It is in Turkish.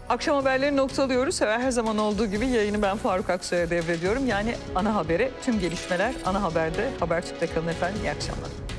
Akşam haberleri noktalıyoruz. Her zaman olduğu gibi yayını ben Faruk Aksoy'a devrediyorum. Yani ana habere tüm gelişmeler ana haberde. Habertürk'te kalın efendim. İyi akşamlar.